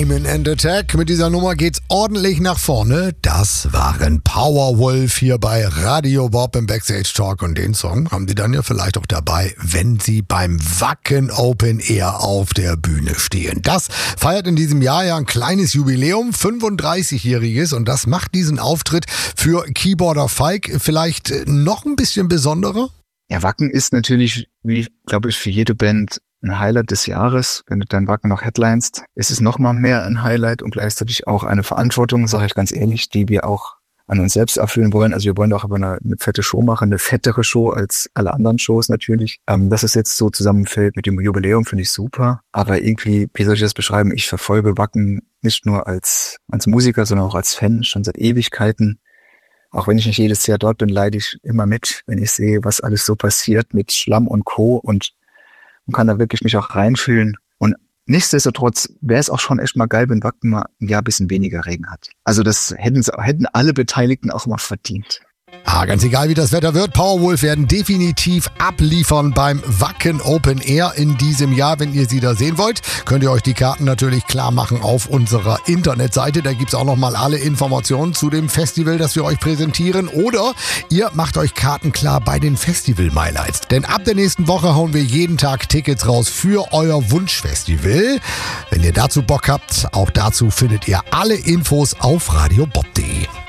Amen and Attack. Mit dieser Nummer geht's ordentlich nach vorne. Das waren Powerwolf hier bei Radio Bob im Backstage Talk. Und den Song haben die dann ja vielleicht auch dabei, wenn sie beim Wacken Open Air auf der Bühne stehen. Das feiert in diesem Jahr ja ein kleines Jubiläum, 35-jähriges. Und das macht diesen Auftritt für Keyboarder Falk vielleicht noch ein bisschen besonderer. Ja, Wacken ist natürlich, wie glaube ich, für jede Band ein Highlight des Jahres. Wenn du dein Wacken noch headlinest, ist es noch mal mehr ein Highlight und gleichzeitig auch eine Verantwortung, sage ich ganz ehrlich, die wir auch an uns selbst erfüllen wollen. Also wir wollen auch aber eine fette Show machen, eine fettere Show als alle anderen Shows natürlich. Dass es jetzt so zusammenfällt mit dem Jubiläum, finde ich super. Aber irgendwie, wie soll ich das beschreiben? Ich verfolge Wacken nicht nur als Musiker, sondern auch als Fan schon seit Ewigkeiten. Auch wenn ich nicht jedes Jahr dort bin, leide ich immer mit, wenn ich sehe, was alles so passiert mit Schlamm und Co. und kann da wirklich mich auch reinfühlen. Und nichtsdestotrotz wäre es auch schon echt mal geil, wenn Wacken mal ein Jahr ein bisschen weniger Regen hat. Also das hätten alle Beteiligten auch mal verdient. Ganz egal wie das Wetter wird, Powerwolf werden definitiv abliefern beim Wacken Open Air in diesem Jahr. Wenn ihr sie da sehen wollt, könnt ihr euch die Karten natürlich klar machen auf unserer Internetseite. Da gibt's auch nochmal alle Informationen zu dem Festival, das wir euch präsentieren. Oder ihr macht euch Karten klar bei den Festival-Mylights. Denn ab der nächsten Woche hauen wir jeden Tag Tickets raus für euer Wunschfestival. Wenn ihr dazu Bock habt, auch dazu findet ihr alle Infos auf radiobob.de.